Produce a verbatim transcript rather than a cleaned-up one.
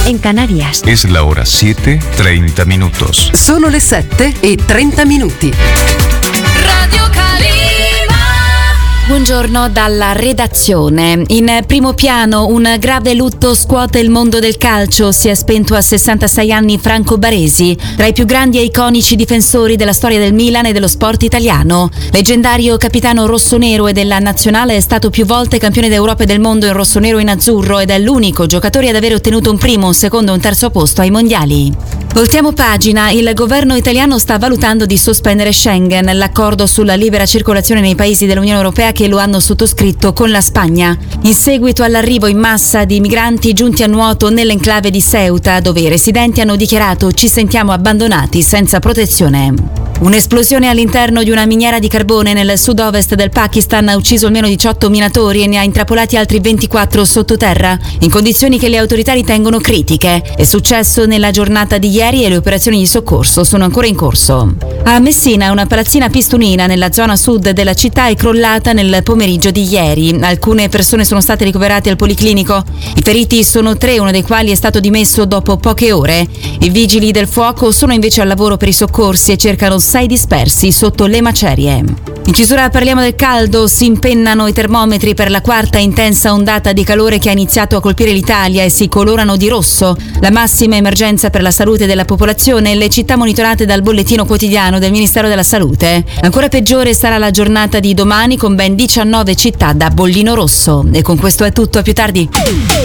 en Canarias. Es la hora siete, treinta minutos. Sono le sette e trenta minuti. Radio Calima. Buongiorno dalla redazione. In primo piano un grave lutto scuote il mondo del calcio. Si è spento a sessantasei anni Franco Baresi, tra i più grandi e iconici difensori della storia del Milan e dello sport italiano. Leggendario capitano rossonero e della nazionale, è stato più volte campione d'Europa e del mondo in rossonero e in azzurro ed è l'unico giocatore ad aver ottenuto un primo, un secondo e un terzo posto ai mondiali. Voltiamo pagina. Il governo italiano sta valutando di sospendere Schengen, l'accordo sulla libera circolazione nei paesi dell'Unione Europea che lo hanno sottoscritto con la Spagna, in seguito all'arrivo in massa di migranti giunti a nuoto nell'enclave di Ceuta, dove i residenti hanno dichiarato: ci sentiamo abbandonati, senza protezione. Un'esplosione all'interno di una miniera di carbone nel sud-ovest del Pakistan ha ucciso almeno diciotto minatori e ne ha intrappolati altri ventiquattro sottoterra, in condizioni che le autorità ritengono critiche. È successo nella giornata di ieri e le operazioni di soccorso sono ancora in corso. A Messina una palazzina pistonina nella zona sud della città è crollata nel pomeriggio di ieri. Alcune persone sono state ricoverate al policlinico. I feriti sono tre, uno dei quali è stato dimesso dopo poche ore. I vigili del fuoco sono invece al lavoro per i soccorsi e cercano sei dispersi sotto le macerie. In chiusura parliamo del caldo. Si impennano i termometri per la quarta intensa ondata di calore che ha iniziato a colpire l'Italia e si colorano di rosso. La massima emergenza per la salute della popolazione e le città monitorate dal bollettino quotidiano del Ministero della Salute. Ancora peggiore sarà la giornata di domani con ben diciannove città da bollino rosso. E con questo è tutto, a più tardi.